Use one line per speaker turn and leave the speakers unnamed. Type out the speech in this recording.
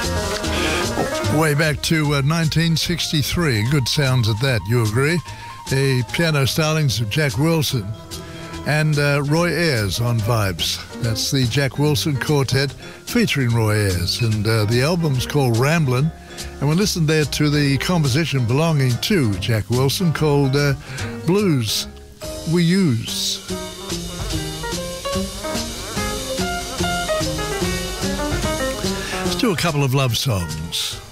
Way back to 1963. Good sounds at that, you agree? The piano stylings of Jack Wilson and Roy Ayers on Vibes. That's the Jack Wilson Quartet featuring Roy Ayers. And the album's called Ramblin'. And we listened there to the composition belonging to Jack Wilson called Blues We Use. Let's do a couple of love songs.